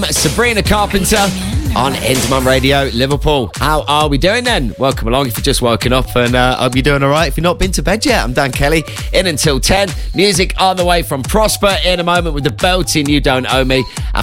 Sabrina Carpenter on Endemol Radio, Liverpool. How are we doing then? Welcome along if you've just woken up, and I hope you're doing all right if you've not been to bed yet. I'm Dan Kelly, in until 10. Music on the way from Prosper in a moment with the belting You Don't Owe Me.